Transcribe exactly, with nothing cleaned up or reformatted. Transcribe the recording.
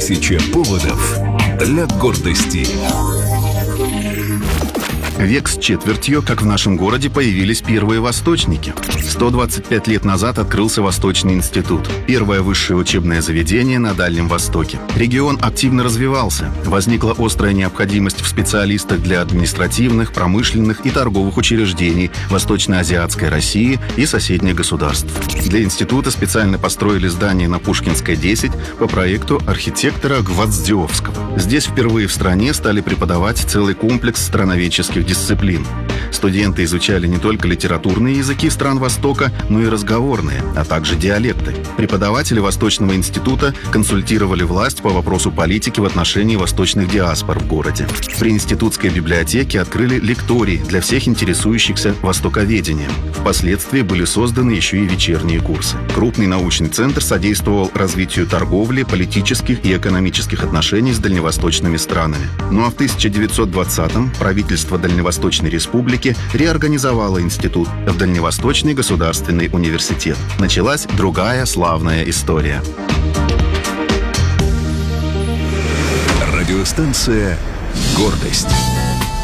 Тысяча поводов для гордости. Век с четвертью, как в нашем городе появились первые восточники. сто двадцать пять лет назад открылся Восточный институт. Первое высшее учебное заведение на Дальнем Востоке. Регион активно развивался. Возникла острая необходимость в специалистах для административных, промышленных и торговых учреждений Восточно-Азиатской России и соседних государств. Для института специально построили здание на Пушкинской, десять по проекту архитектора Гвоздевского. Здесь впервые в стране стали преподавать целый комплекс страноведческих дисциплин. Студенты изучали не только литературные языки стран Востока, но и разговорные, а также диалекты. Преподаватели Восточного института консультировали власть по вопросу политики в отношении восточных диаспор в городе. При институтской библиотеке открыли лекторий для всех интересующихся востоковедением. Впоследствии были созданы еще и вечерние курсы. Крупный научный центр содействовал развитию торговли, политических и экономических отношений с дальневосточными странами. Ну а в тысяча девятьсот двадцатом правительство Дальневосточной республики реорганизовало институт в Дальневосточный государственный университет. Началась другая славная история. Радиостанция «Гордость».